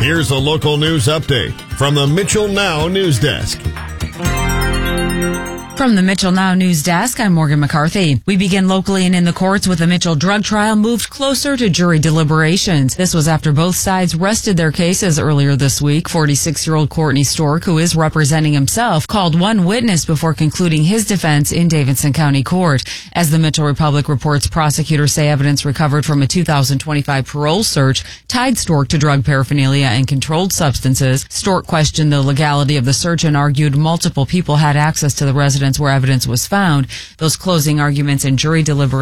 Here's a local news update from the Mitchell Now News Desk. From the Mitchell Now News Desk, I'm Morgan McCarthy. We begin locally and in the courts with the Mitchell drug trial moved closer to jury deliberations. This was after both sides rested their cases earlier this week. 46-year-old Courtney Stork, who is representing himself, called one witness before concluding his defense in Davidson County Court. As the Mitchell Republic reports, prosecutors say evidence recovered from a 2025 parole search tied Stork to drug paraphernalia and controlled substances. Stork questioned the legality of the search and argued multiple people had access to the residence where evidence was found. Those closing arguments and jury deliberations